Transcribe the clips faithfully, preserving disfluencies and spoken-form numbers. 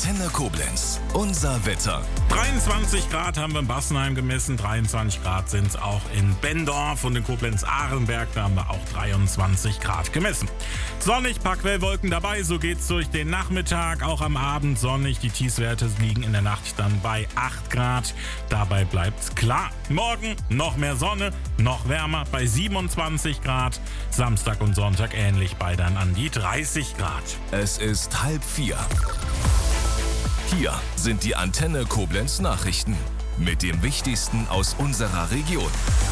Antenne Koblenz. Unser Wetter. dreiundzwanzig Grad haben wir in Bassenheim gemessen, dreiundzwanzig Grad sind es auch in Bendorf und in Koblenz-Ahrenberg, da haben wir auch dreiundzwanzig Grad gemessen. Sonnig, paar Quellwolken dabei, so geht's durch den Nachmittag, auch am Abend sonnig. Die Tiefstwerte liegen in der Nacht dann bei acht Grad, dabei bleibt's klar. Morgen noch mehr Sonne, noch wärmer bei siebenundzwanzig Grad, Samstag und Sonntag ähnlich bei dann an die dreißig Grad. Es ist halb vier. Hier sind die Antenne Koblenz Nachrichten mit dem Wichtigsten aus unserer Region.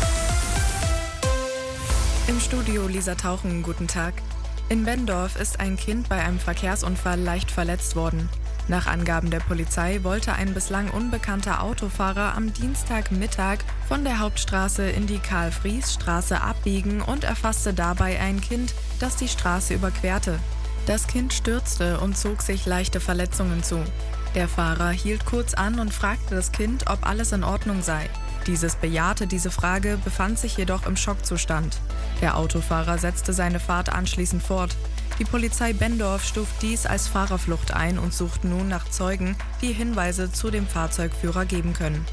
Im Studio Lisa Tauchen, guten Tag. In Bendorf ist ein Kind bei einem Verkehrsunfall leicht verletzt worden. Nach Angaben der Polizei wollte ein bislang unbekannter Autofahrer am Dienstagmittag von der Hauptstraße in die Karl-Fries-Straße abbiegen und erfasste dabei ein Kind, das die Straße überquerte. Das Kind stürzte und zog sich leichte Verletzungen zu. Der Fahrer hielt kurz an und fragte das Kind, ob alles in Ordnung sei. Dieses bejahte diese Frage, befand sich jedoch im Schockzustand. Der Autofahrer setzte seine Fahrt anschließend fort. Die Polizei Bendorf stuft dies als Fahrerflucht ein und sucht nun nach Zeugen, die Hinweise zu dem Fahrzeugführer geben können.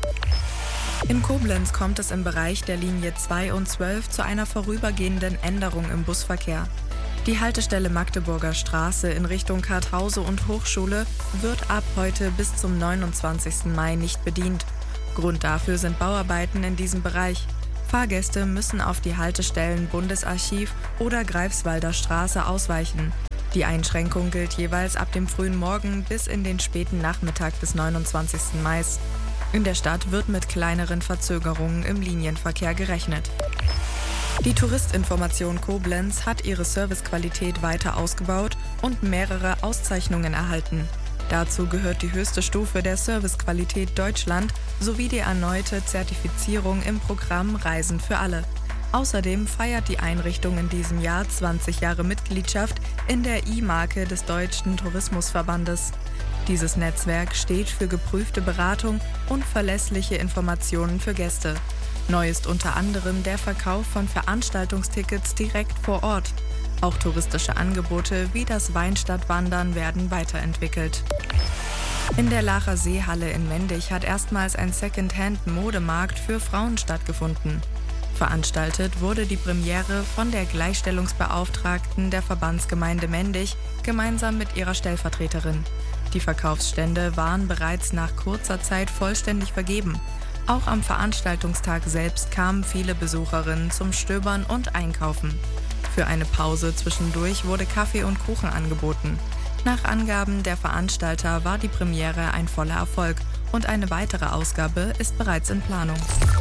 In Koblenz kommt es im Bereich der Linie zwei und zwölf zu einer vorübergehenden Änderung im Busverkehr. Die Haltestelle Magdeburger Straße in Richtung Karthause und Hochschule wird ab heute bis zum neunundzwanzigsten Mai nicht bedient. Grund dafür sind Bauarbeiten in diesem Bereich. Fahrgäste müssen auf die Haltestellen Bundesarchiv oder Greifswalder Straße ausweichen. Die Einschränkung gilt jeweils ab dem frühen Morgen bis in den späten Nachmittag des neunundzwanzigsten Mai. In der Stadt wird mit kleineren Verzögerungen im Linienverkehr gerechnet. Die Touristinformation Koblenz hat ihre Servicequalität weiter ausgebaut und mehrere Auszeichnungen erhalten. Dazu gehört die höchste Stufe der Servicequalität Deutschland sowie die erneute Zertifizierung im Programm Reisen für alle. Außerdem feiert die Einrichtung in diesem Jahr zwanzig Jahre Mitgliedschaft in der I-Marke des Deutschen Tourismusverbandes. Dieses Netzwerk steht für geprüfte Beratung und verlässliche Informationen für Gäste. Neu ist unter anderem der Verkauf von Veranstaltungstickets direkt vor Ort. Auch touristische Angebote wie das Weinstadtwandern werden weiterentwickelt. In der Lacher Seehalle in Mendig hat erstmals ein Second-Hand-Modemarkt für Frauen stattgefunden. Veranstaltet wurde die Premiere von der Gleichstellungsbeauftragten der Verbandsgemeinde Mendig gemeinsam mit ihrer Stellvertreterin. Die Verkaufsstände waren bereits nach kurzer Zeit vollständig vergeben. Auch am Veranstaltungstag selbst kamen viele Besucherinnen zum Stöbern und Einkaufen. Für eine Pause zwischendurch wurde Kaffee und Kuchen angeboten. Nach Angaben der Veranstalter war die Premiere ein voller Erfolg und eine weitere Ausgabe ist bereits in Planung.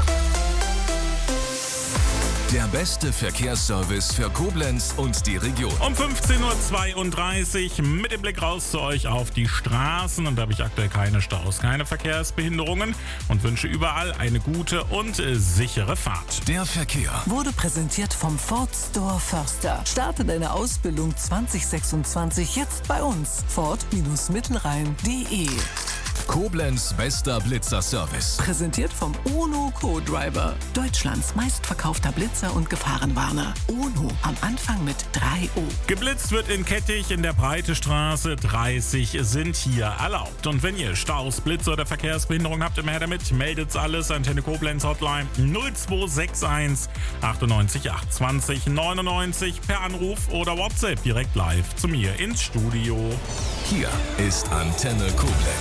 Der beste Verkehrsservice für Koblenz und die Region. Um fünfzehn Uhr zweiunddreißig mit dem Blick raus zu euch auf die Straßen. Und da habe ich aktuell keine Staus, keine Verkehrsbehinderungen und wünsche überall eine gute und äh, sichere Fahrt. Der Verkehr wurde präsentiert vom Ford Store Förster. Starte deine Ausbildung zwanzig sechsundzwanzig jetzt bei uns. Ford Mittelrhein punkt de. Koblenz bester Blitzerservice. Präsentiert vom UNO Co-Driver. Deutschlands meistverkaufter Blitzer und Gefahrenwarner. UNO am Anfang mit drei O. Geblitzt wird in Kettig in der Breitestraße. dreißig sind hier erlaubt. Und wenn ihr Staus, Blitze oder Verkehrsbehinderung habt, immer her damit. Meldet's alles. Antenne Koblenz Hotline null zwei sechs eins achtundneunzig acht zwanzig neunundneunzig per Anruf oder WhatsApp direkt live zu mir ins Studio. Hier ist Antenne Koblenz.